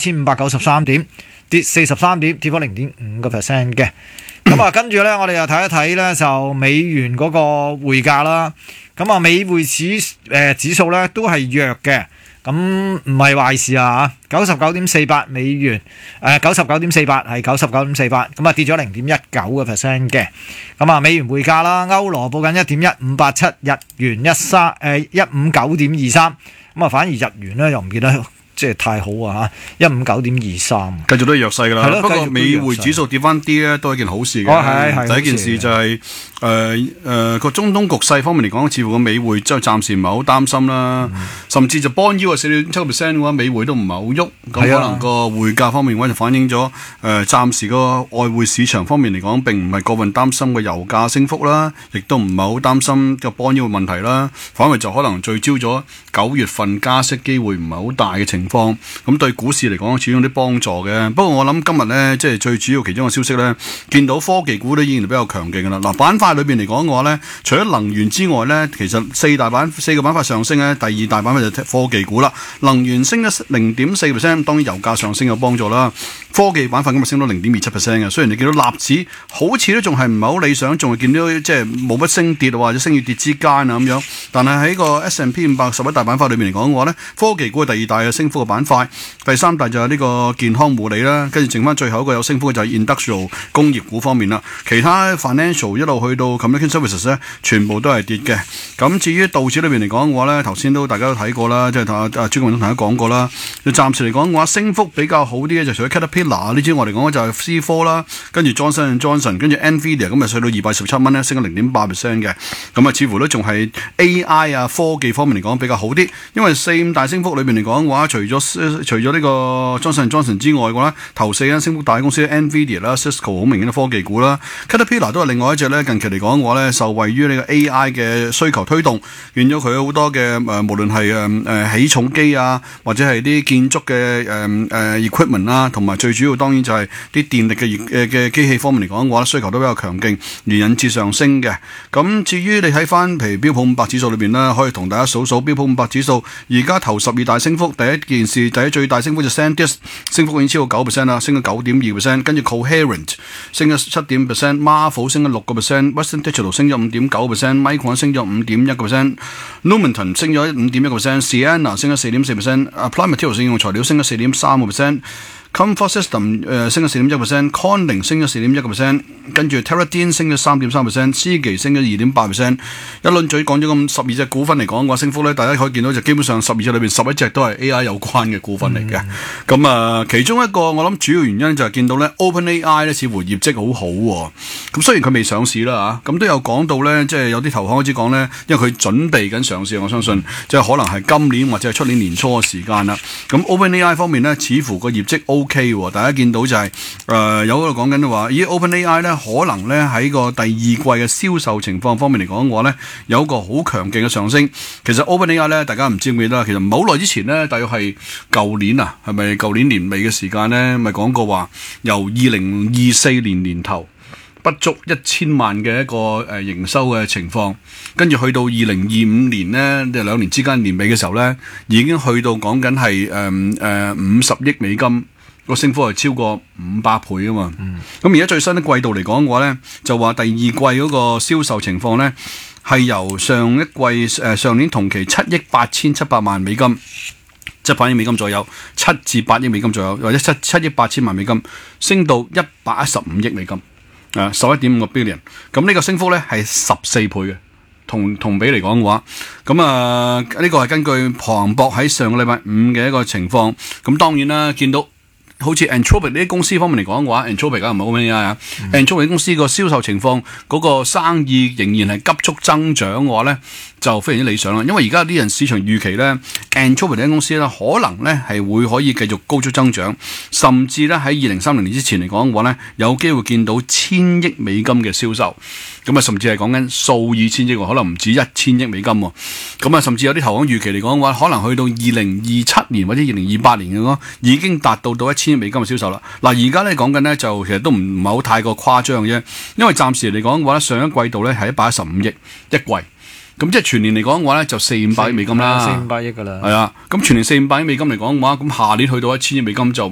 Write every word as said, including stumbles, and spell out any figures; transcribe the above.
千五百九十三點，跌四十三點，跌幅零點五個 percent 嘅。咁啊，跟住咧，我哋又睇一睇咧，就美元嗰個匯價啦。咁啊，美匯指誒、呃、指數咧都係弱嘅。咁唔係壞事啊！九十九點四八美元，誒九十九點四八係九十九點四八，咁啊跌咗零點一九個 percent 嘅。咁啊，美元匯價啦，歐羅報緊一點一五八七，日元一三誒一五九點二三，咁啊反而日元咧又唔見得即係太好啊嚇，一五九點二三， 繼續都係弱勢㗎啦。不過美匯指數跌翻啲咧，都係一件好事嘅。 哦、 第一件事就係誒誒個中東局勢方面嚟講，似乎個美匯即係暫時唔係好擔心啦。嗯、甚至就 bond yield 四點七個 percent 嘅話，美匯都唔係好喐。咁可能個匯價方面嘅話就反映咗誒、呃、暫時個外匯市場方面嚟講，並唔係過分擔心個油價升幅啦，亦都唔係好擔心個 bond yield 問題啦。反而就可能聚焦咗九月份加息機會唔係好大嘅情況，咁對股市嚟講始終有啲幫助嘅。不過我諗今日咧，即係最主要其中嘅消息咧，見到科技股都依然比較強勁㗎啦。嗱，板塊裏邊嚟講嘅話咧，除咗能源之外咧，其實四大板四個板塊上升咧，第二大板塊就科技股啦。能源升咗零點四 percent， 當然油價上升有幫助啦。科技板塊今日升到零點二七 percent 嘅，雖然你見到納指好似都仲係唔係好理想，仲係見到即係冇乜升跌或者升與跌之間啊咁樣。但係喺個 S and P 五百十一大板塊裏面嚟講嘅話咧，科技股係第二大嘅升幅嘅板塊，第三大就係呢個健康護理啦，跟住剩翻最後一個有升幅嘅就係 industrial 工業股方面啦。其他 financial 一路去到 communication services 咧，全部都係跌嘅。咁至於道指裏邊嚟講嘅話咧，頭先都大家都睇過啦，即係阿阿朱冠東同大家講過啦。暫時嚟講嘅話，升幅比較好啲嘅就除咗 Caterpillar 呢支我嚟講就係 C 四 啦，跟住 Johnson and Johnson， 跟住 Nvidia 咁啊，上到二百十七蚊咧，升咗零點八 percent 嘅。咁啊，似乎都仲係 A I 啊科技方面嚟講比較好啲，因為四五大升幅裏邊嚟講嘅話，除咗除咗呢個 Johnson and Johnson 之外嘅話，頭四間升幅大公司 Nvidia 啦、Cisco 好明顯嘅科技股啦 ，Caterpillar 都係另外一隻咧，近期嚟講嘅話咧，受惠於呢個 A I 嘅需求推動，變咗佢有好多嘅誒、呃，無論係誒誒起重機啊，或者係啲建築嘅誒誒 equipment 啦，同埋最主要當然就係啲電力嘅誒嘅機器方面嚟講嘅話，需求都比較強勁，而引致上升嘅。咁至於你睇翻譬如標普五百指數裏邊啦，可以同大家數數標普五百指數而家頭十二大升幅，第一件事第一最大升幅就 SanDisk， 升幅已經超過九 percent 啦，升咗九點二 percent， 跟住 Coherent 升咗七點 percent，Marvell 升咗六個 percent，Western Digital 升咗五點九 percent，Micron 升咗五點一個 percent，Lumentum 升咗五點一個 percent，Ciena 升咗四點四 percent，Applied Materials 應用材料升咗四點三個 percent。Comfort System 誒、呃、升咗四點一 percent，Corning 升咗四點一個 percent， 跟住 Teradin 升咗三點三 percent，Seagate 升咗二點八 percent。一輪嘴講咗咁十二隻股份嚟講嘅話，升幅咧，大家可以見到就基本上十二隻裏邊十一隻都係 A I 有關嘅股份嚟嘅。咁啊、嗯呃，其中一個我諗主要原因就係見到咧 OpenAI 咧似乎業績好好、哦、喎。咁雖然佢未上市啦嚇，咁都有講到咧，即係有啲投行開始講咧，因為佢準備緊上市，我相信即係可能係今年或者係出年年初嘅時間啦。咁 OpenAI 方面咧，似乎個業績 O K 喎，大家見到就係、是、誒、呃、有嗰度講緊話，咦 OpenAI 咧可能咧喺個第二季嘅銷售情況方面嚟講嘅話咧，有一個好強勁嘅上升。其實 OpenAI 咧，大家唔知唔記得啦，其實唔係好耐之前咧，大約係舊年啊，係咪舊年年尾嘅時間咧，咪講過話由二零二四年年頭不足一千萬嘅一個誒營收嘅情況，跟住去到二零二五年咧，即係兩年之間年尾嘅時候咧，已經去到講緊係誒誒五十億美金，個升幅係超過五百倍啊嘛。咁而家最新嘅季度嚟講嘅話咧，就話第二季嗰個銷售情況咧係由上一季誒、呃、上年同期七億八千七百萬美金，即係八億美金左右，七至八億美金左右，或者七七億八千萬美金，升到一百一十五億美金。誒十一點五個 billion， 咁呢個升幅咧係十四倍嘅，同同比嚟講嘅話，咁啊呢個係根據彭博喺上個禮拜五嘅一個情況，咁當然啦，見到好似 Anthropic 呢啲公司方面嚟講嘅話 ，Anthropic 啊唔係 OpenAI 啊 ，Anthropic 公司個銷售情況嗰、嗰個生意仍然係急速增長嘅話咧，就非常之理想啦。因為而家啲人市場預期咧 Anthropic 呢間公司咧可能咧係會可以繼續高速增長，甚至咧喺二零三零年之前嚟講嘅話咧，有機會見到千億美金嘅銷售。咁啊，甚至係講緊數以千億，可能唔止一千億美金喎。咁啊，甚至有啲投行預期嚟講嘅話，可能去到二零二七年或者二零二八年嘅咯，已經達到到一千億美金嘅銷售啦。嗱，而家咧講緊咧就其實都唔唔係好太過誇張嘅啫，因為暫時嚟講嘅話咧，上一季度咧係一百一十五億一季。咁即係全年嚟講嘅話咧，就四五百億美金啦， 四五百億噶啦。 係啊，咁全年四五百億美金嚟講嘅話，咁下年去到一千億美金就